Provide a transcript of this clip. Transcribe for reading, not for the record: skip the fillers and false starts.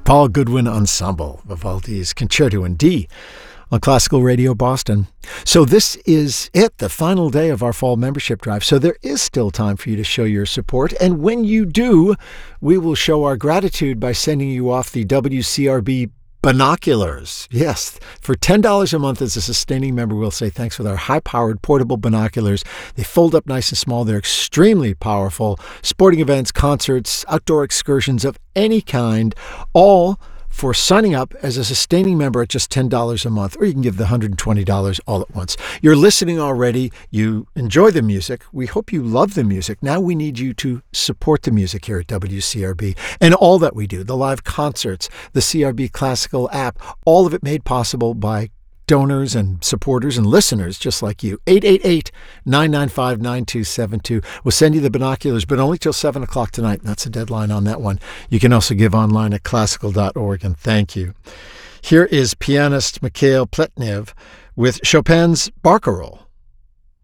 Paul Goodwin Ensemble, Vivaldi's Concerto in D on Classical Radio Boston. So this is it, the final day of our fall membership drive. So there is still time for you to show your support. And when you do, we will show our gratitude by sending you off the WCRB binoculars. Yes, for $10 a month as a sustaining member, we'll say thanks with our high-powered portable binoculars. They fold up nice and small. They're extremely powerful. Sporting events, concerts, outdoor excursions of any kind, all for signing up as a sustaining member at just $10 a month, or you can give the $120 all at once. You're listening already. You enjoy the music. We hope you love the music. Now we need you to support the music here at WCRB and all that we do, the live concerts, the CRB Classical app, all of it made possible by donors and supporters and listeners just like you. 888-995-9272. We'll send you the binoculars, but only till 7 o'clock tonight. That's the deadline on that one. You can also give online at classical.org, and thank you. Here is pianist Mikhail Pletnev with Chopin's Barcarolle.